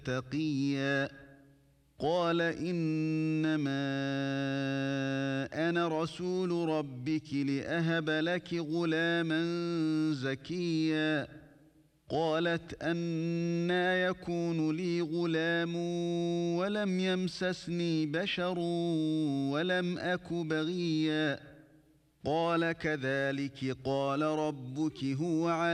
تقيا قال إنما أنا رسول ربك لأهب لك غلاما زكيا قالت أنى يكون لي غلام ولم يمسسني بشر ولم أك بغيا قال كذلك قال ربك هو